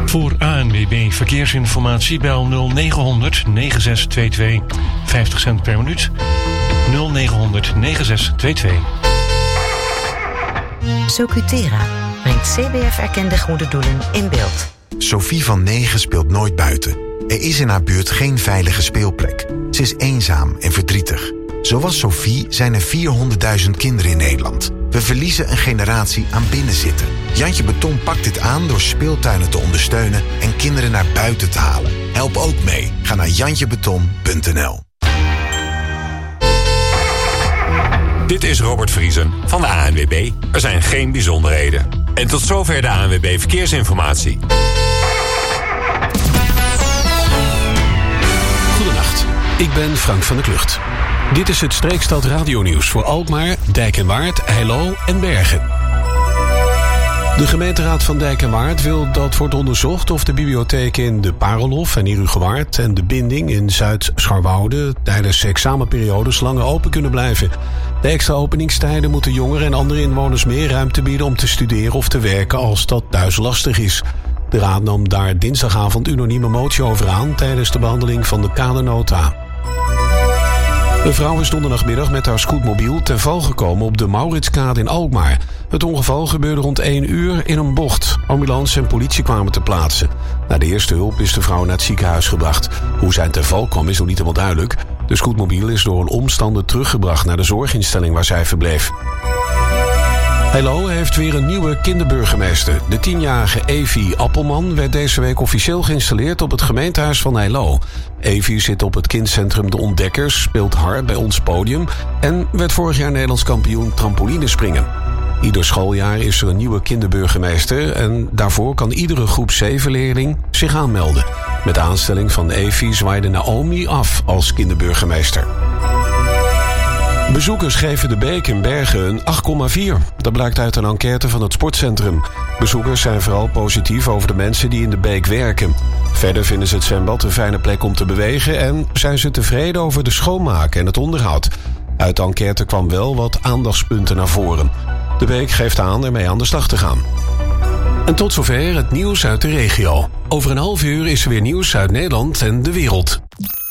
Voor ANWB Verkeersinformatie bel 0900 9622. 50 cent per minuut. 0900 9622. Socutera brengt CBF-erkende goede doelen in beeld. Sophie van 9 speelt nooit buiten. Er is in haar buurt geen veilige speelplek. Ze is eenzaam en verdrietig. Zoals Sophie zijn er 400.000 kinderen in Nederland. We verliezen een generatie aan binnenzitten. Jantje Beton pakt dit aan door speeltuinen te ondersteunen en kinderen naar buiten te halen. Help ook mee. Ga naar jantjebeton.nl. Dit is Robert Vriesen van de ANWB. Er zijn geen bijzonderheden. En tot zover de ANWB Verkeersinformatie. Goedenacht, ik ben Frank van der Klucht. Dit is het Streekstad radionieuws voor Alkmaar, Dijk en Waard, Heilo en Bergen. De gemeenteraad van Dijk en Waard wil dat wordt onderzocht of de bibliotheek in de Parelhof en Herugewaard en de Binding in Zuid-Scharwoude tijdens examenperiodes langer open kunnen blijven. De extra openingstijden moeten jongeren en andere inwoners meer ruimte bieden om te studeren of te werken als dat thuis lastig is. De raad nam daar dinsdagavond unanieme motie over aan tijdens de behandeling van de kadernota. Een vrouw is donderdagmiddag met haar scootmobiel ten val gekomen op de Mauritskade in Alkmaar. Het ongeval gebeurde rond 1 uur in een bocht. Ambulance en politie kwamen ter plaatse. Na de eerste hulp is de vrouw naar het ziekenhuis gebracht. Hoe zij ten val kwam is nog niet helemaal duidelijk. De scootmobiel is door een omstander teruggebracht naar de zorginstelling waar zij verbleef. Heilo heeft weer een nieuwe kinderburgemeester. De 10-jarige Evie Appelman werd deze week officieel geïnstalleerd op het gemeentehuis van Heilo. Evie zit op het kindcentrum De Ontdekkers, speelt hard bij Ons Podium en werd vorig jaar Nederlands kampioen trampolinespringen. Ieder schooljaar is er een nieuwe kinderburgemeester en daarvoor kan iedere groep 7-leerling zich aanmelden. Met de aanstelling van Evie zwaaide Naomi af als kinderburgemeester. Bezoekers geven de Beek in Bergen een 8,4. Dat blijkt uit een enquête van het sportcentrum. Bezoekers zijn vooral positief over de mensen die in de Beek werken. Verder vinden ze het zwembad een fijne plek om te bewegen en zijn ze tevreden over de schoonmaak en het onderhoud. Uit de enquête kwam wel wat aandachtspunten naar voren. De Beek geeft aan ermee aan de slag te gaan. En tot zover het nieuws uit de regio. Over een half uur is er weer nieuws uit Nederland en de wereld.